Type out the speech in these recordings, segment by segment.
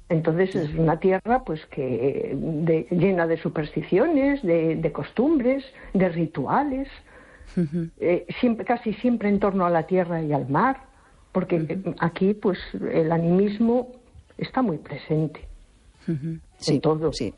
Entonces es una tierra pues que llena de supersticiones, de costumbres, de rituales, casi siempre en torno a la tierra y al mar, porque aquí pues el animismo está muy presente en todo. Sí.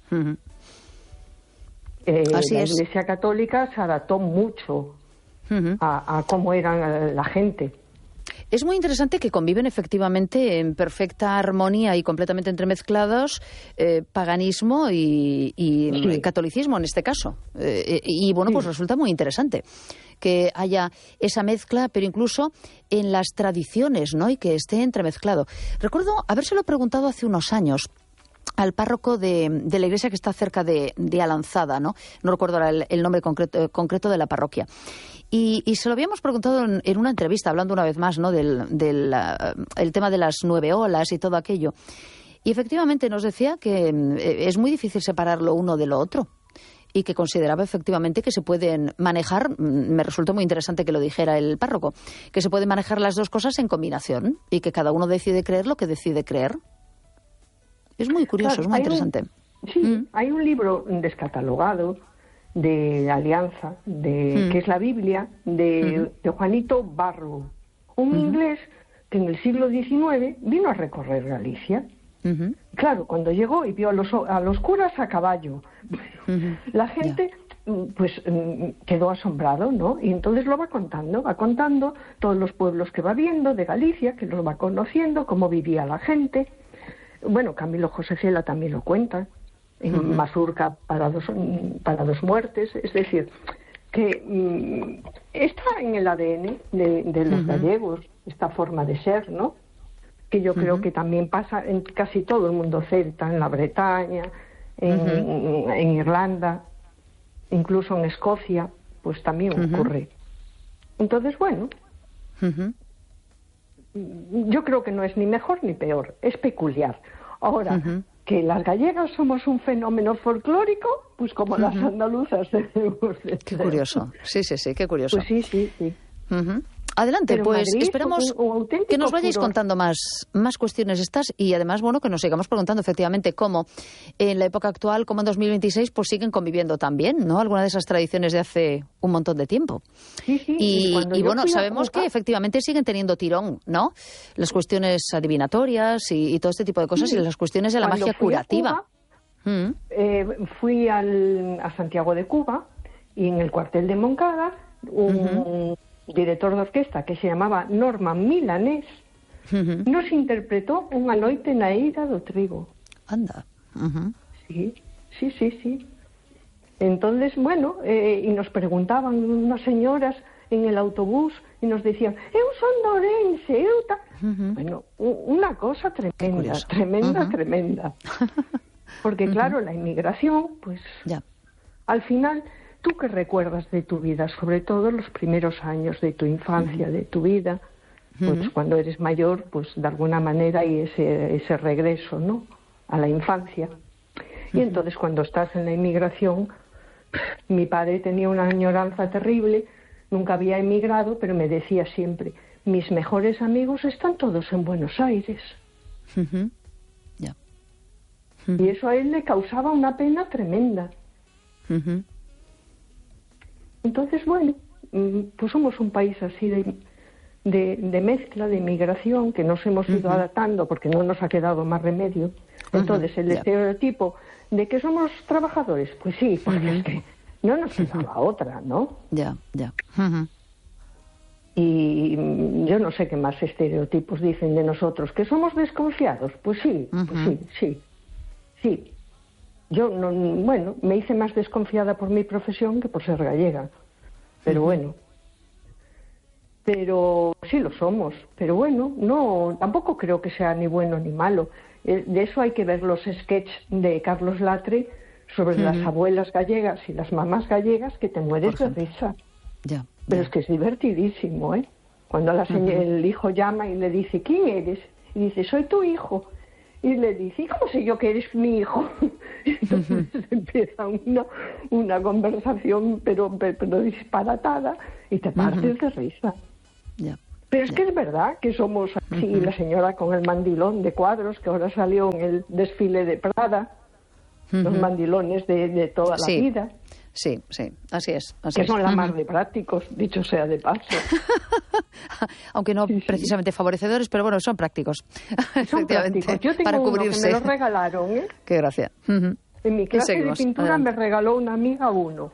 La Iglesia Católica se adaptó mucho a cómo era la gente. Es muy interesante que conviven efectivamente en perfecta armonía y completamente entremezclados paganismo y catolicismo en este caso. Y bueno, pues resulta muy interesante que haya esa mezcla, pero incluso en las tradiciones, ¿no? Y que esté entremezclado. Recuerdo habérselo preguntado hace unos años al párroco de la iglesia que está cerca de Alanzada, ¿no? No recuerdo ahora el nombre concreto de la parroquia. Y se lo habíamos preguntado en una entrevista, hablando una vez más, ¿no? El tema de las 9 olas y todo aquello. Y efectivamente nos decía que es muy difícil separar lo uno de lo otro. Y que consideraba efectivamente que se pueden manejar, me resultó muy interesante que lo dijera el párroco, que se pueden manejar las dos cosas en combinación y que cada uno decide creer lo que decide creer. Es muy curioso, es muy interesante. Hay un libro descatalogado de Alianza, que es la Biblia, de Juanito Barrow, un inglés que en el siglo XIX vino a recorrer Galicia. Claro, cuando llegó y vio a los curas a caballo, la gente pues quedó asombrado, ¿no? Y entonces lo va contando todos los pueblos que va viendo de Galicia, que los va conociendo, cómo vivía la gente. Bueno, Camilo José Cela también lo cuenta, en Mazurca para dos muertes, es decir, que está en el ADN de los gallegos, esta forma de ser, ¿no? Que yo creo que también pasa en casi todo el mundo celta, en la Bretaña, en Irlanda, incluso en Escocia, pues también ocurre. Entonces, bueno, yo creo que no es ni mejor ni peor, es peculiar. Ahora, que las gallegas somos un fenómeno folclórico, pues como las andaluzas debemos de ser. Qué curioso, sí, qué curioso. Pues sí. Adelante, pero pues Madrid, esperamos que nos vayáis contando más cuestiones estas y además, bueno, que nos sigamos preguntando efectivamente cómo en la época actual, como en 2026, pues siguen conviviendo también, ¿no? Algunas de esas tradiciones de hace un montón de tiempo. Sí. Y bueno, sabemos que efectivamente siguen teniendo tirón, ¿no? Las cuestiones adivinatorias y todo este tipo de cosas y las cuestiones de la magia curativa. Fui a Santiago de Cuba y en el cuartel de Moncada un director de orquesta que se llamaba Norman Milanés nos interpretó Unha noite na eira do trigo. Anda. Sí. Entonces, bueno, y nos preguntaban unas señoras en el autobús y nos decían, eu son de Ourense, Bueno, una cosa tremenda. Porque claro, la inmigración, pues al final, ¿tú qué recuerdas de tu vida? Sobre todo los primeros años de tu infancia, de tu vida. Pues cuando eres mayor, pues de alguna manera hay ese regreso, ¿no? A la infancia. Y entonces cuando estás en la inmigración, mi padre tenía una añoranza terrible, nunca había emigrado, pero me decía siempre, mis mejores amigos están todos en Buenos Aires. Y eso a él le causaba una pena tremenda. Entonces, bueno, pues somos un país así de mezcla, de inmigración, que nos hemos ido adaptando porque no nos ha quedado más remedio. Entonces, el estereotipo de que somos trabajadores, pues sí, porque es que no nos quedaba otra, ¿no? Y yo no sé qué más estereotipos dicen de nosotros, que somos desconfiados, pues sí, sí. Yo, me hice más desconfiada por mi profesión que por ser gallega. Pero bueno. Pero sí lo somos. Pero bueno, no, tampoco creo que sea ni bueno ni malo. De eso hay que ver los sketches de Carlos Latre sobre las abuelas gallegas y las mamás gallegas, que te mueres de risa. Pero es que es divertidísimo, ¿eh? Cuando el hijo llama y le dice, ¿quién eres? Y dice, soy tu hijo. Y le dice, ¿y cómo sé yo que eres mi hijo? Y entonces empieza una conversación, pero disparatada, y te partes de risa. Pero es que es verdad que somos así, la señora con el mandilón de cuadros, que ahora salió en el desfile de Prada, los mandilones de toda la vida. Sí, sí, así es. Que son la más de prácticos, dicho sea de paso. Aunque no precisamente favorecedores, pero bueno, son prácticos. Son prácticos. Yo tengo para uno cubrirse. que me lo regalaron, ¿eh? Qué gracia. En mi clase de pintura me regaló una amiga uno.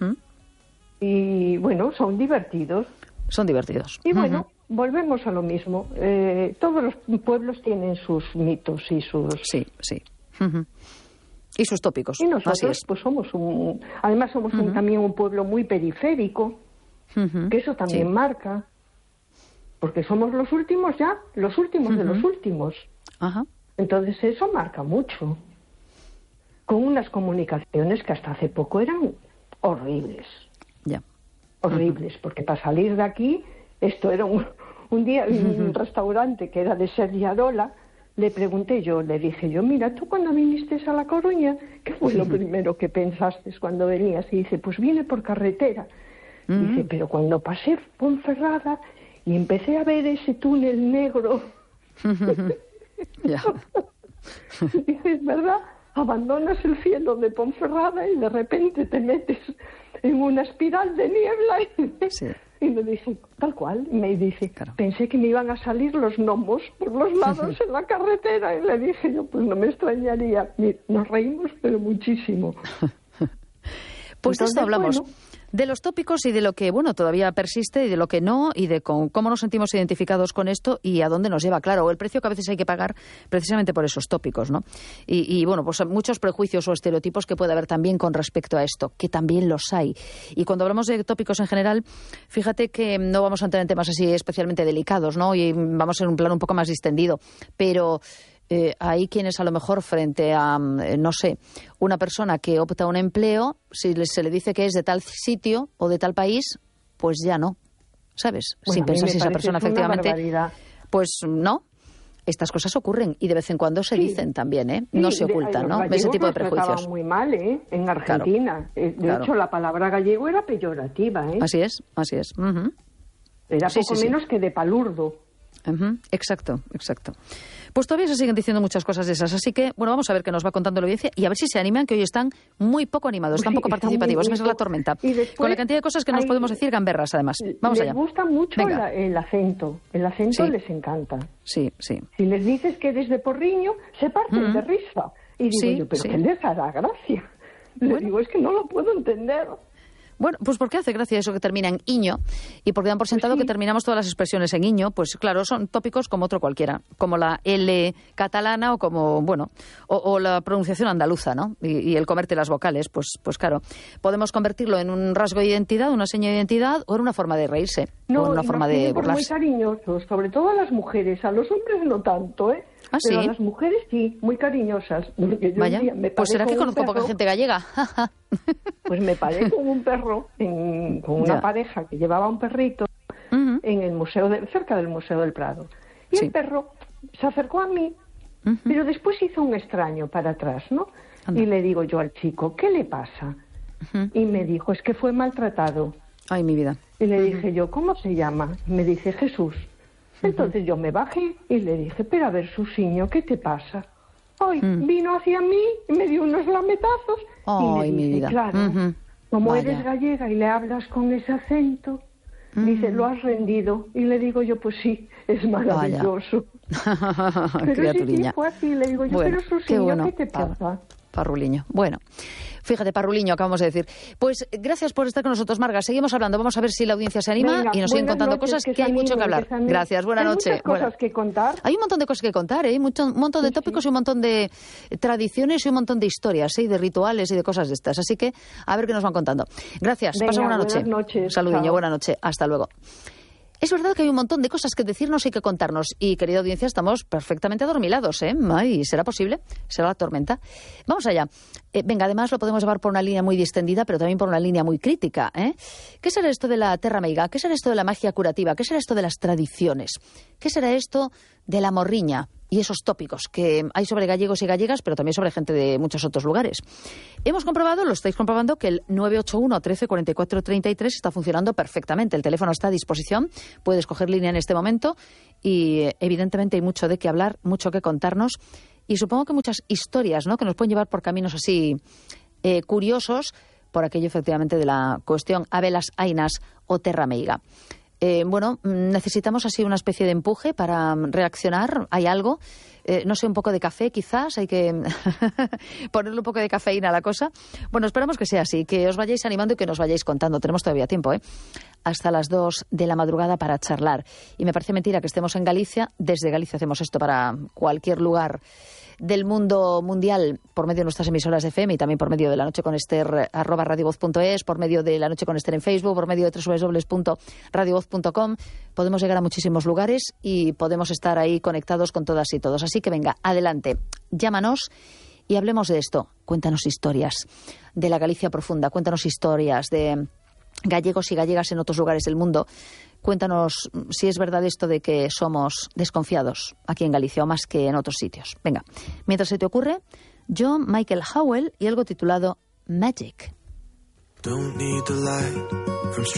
Y bueno, son divertidos. Son divertidos. Y bueno, volvemos a lo mismo. Todos los pueblos tienen sus mitos y sus... Sí, sí. Y sus tópicos. Y nosotros, así es. pues somos además somos también un pueblo muy periférico, que eso también marca, porque somos los últimos ya, los últimos de los últimos. Entonces eso marca mucho. Con unas comunicaciones que hasta hace poco eran horribles. Ya. Horribles, porque para salir de aquí, esto era un día en un restaurante que era de Sergiarola. Le pregunté yo, le dije yo, mira, tú cuando viniste a La Coruña, ¿qué fue lo primero que pensaste cuando venías? Y dice, pues vine por carretera. Dice, pero cuando pasé Ponferrada y empecé a ver ese túnel negro, dice, es verdad, abandonas el cielo de Ponferrada y de repente te metes en una espiral de niebla y me dice, tal cual, y me dice, pensé que me iban a salir los gnomos por los lados en la carretera, y le dije yo, pues no me extrañaría. Nos reímos, pero muchísimo. Pues de esto hablamos. Bueno, de los tópicos y de lo que, bueno, todavía persiste y de lo que no, y de cómo nos sentimos identificados con esto y a dónde nos lleva, claro, el precio que a veces hay que pagar precisamente por esos tópicos, ¿no? Y bueno, pues muchos prejuicios o estereotipos que puede haber también con respecto a esto, que también los hay. Y cuando hablamos de tópicos en general, fíjate que no vamos a entrar en temas así especialmente delicados, ¿no? Y vamos en un plano un poco más distendido, pero... hay quienes a lo mejor frente a, no sé, una persona que opta a un empleo, si se le dice que es de tal sitio o de tal país, pues ya no, ¿sabes? Bueno, sin pensar si esa persona efectivamente... barbaridad. Pues no. Estas cosas ocurren y de vez en cuando se dicen también, ¿eh? No se ocultan, ¿no? Ese tipo de prejuicios. Trataban muy mal, ¿eh? En Argentina. De hecho, la palabra gallego era peyorativa, ¿eh? Así es, así es. Era poco menos que de palurdo. Exacto, exacto. Pues todavía se siguen diciendo muchas cosas de esas, así que, bueno, vamos a ver qué nos va contando la audiencia y a ver si se animan, que hoy están muy poco animados, están poco participativos, esa es la tormenta. Con la cantidad de cosas que nos podemos decir gamberras, además. Vamos allá. Les gusta mucho el acento les encanta. Sí, sí. Si les dices que eres de Porriño, se parten de risa. Y digo yo, ¿pero qué les hará gracia? Les digo, es que no lo puedo entender. Bueno, pues porque hace gracia eso que termina en iño y porque dan por sentado que terminamos todas las expresiones en iño, pues claro, son tópicos como otro cualquiera, como la L catalana o como, bueno, o la pronunciación andaluza, ¿no? Y el comerte las vocales, pues claro, podemos convertirlo en un rasgo de identidad, una seña de identidad o en una forma de reírse, o en una forma de burlarse. Muy cariñosos, sobre todo a las mujeres, a los hombres no tanto, ¿eh? ¿Ah, pero sí? A las mujeres sí, muy cariñosas. Vaya, pues será que conozco poca gente gallega. Pues me paré con un perro, con una pareja que llevaba un perrito en el museo cerca del Museo del Prado. Y el perro se acercó a mí, pero después hizo un extraño para atrás, ¿no? Anda. Y le digo yo al chico, ¿qué le pasa? Y me dijo, es que fue maltratado. Ay, mi vida. Y le dije yo, ¿cómo se llama? Me dice, Jesús. Entonces yo me bajé y le dije, pero a ver, Susiño, ¿qué te pasa? Hoy vino hacia mí y me dio unos lametazos. Ay, y me dice, mi vida. Claro, como eres gallega y le hablas con ese acento, dice, lo has rendido. Y le digo yo, pues sí, es maravilloso. Pero sí, fue así, le digo yo, pero Susiño, ¿qué te pasa? Parruliño. Bueno, fíjate, Parruliño, acabamos de decir. Pues gracias por estar con nosotros, Marga. Seguimos hablando. Vamos a ver si la audiencia se anima y nos siguen contando cosas, que hay mucho que hablar. Gracias, buena noche. Hay muchas cosas que contar. Hay un montón de cosas que contar, ¿eh? Un montón de tópicos y un montón de tradiciones y un montón de historias, ¿eh? Y de rituales y de cosas de estas. Así que a ver qué nos van contando. Gracias. Pasa buena noche. Buenas noches. Saludiño, buena noche. Hasta luego. Es verdad que hay un montón de cosas que decirnos y que contarnos. Y, querida audiencia, estamos perfectamente adormilados, ¿eh? Ay, ¿será posible? ¿Será la tormenta? Vamos allá. Venga, además lo podemos llevar por una línea muy distendida, pero también por una línea muy crítica, ¿eh? ¿Qué será esto de la terra meiga? ¿Qué será esto de la magia curativa? ¿Qué será esto de las tradiciones? ¿Qué será esto de la morriña? y esos tópicos que hay sobre gallegos y gallegas, pero también sobre gente de muchos otros lugares. Hemos comprobado, lo estáis comprobando, que el 981 13 44 33 está funcionando perfectamente. El teléfono está a disposición, puedes coger línea en este momento y evidentemente hay mucho de qué hablar, mucho que contarnos y supongo que muchas historias, ¿no?, que nos pueden llevar por caminos así curiosos por aquello efectivamente de la cuestión Abelas, Ainas o Terra Meiga. Bueno, necesitamos así una especie de empuje para reaccionar. ¿Hay algo? No sé, un poco de café quizás. Hay que ponerle un poco de cafeína a la cosa. Bueno, esperamos que sea así, que os vayáis animando y que nos vayáis contando. Tenemos todavía tiempo, hasta las 2 de la madrugada para charlar. Y me parece mentira que estemos en Galicia. Desde Galicia hacemos esto para cualquier lugar del mundo mundial por medio de nuestras emisoras de FM y también por medio de La Noche con Ester @radiovoz.es, por medio de La Noche con Ester en Facebook, por medio de www.radiovoz.com. Podemos llegar a muchísimos lugares y podemos estar ahí conectados con todas y todos. Así que venga, adelante, llámanos y hablemos de esto. Cuéntanos historias de la Galicia profunda, cuéntanos historias de gallegos y gallegas en otros lugares del mundo. Cuéntanos si es verdad esto de que somos desconfiados aquí en Galicia o más que en otros sitios. Venga, mientras se te ocurre, yo, Michael Howell y algo titulado Magic.